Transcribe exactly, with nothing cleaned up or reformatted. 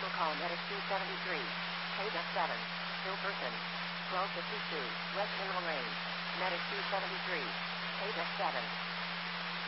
Commercial call Medic two seventy-three. Page F seven. Hill person. twelve fifty-two. West Mineral Range. Medic two seventy-three. Page F seven.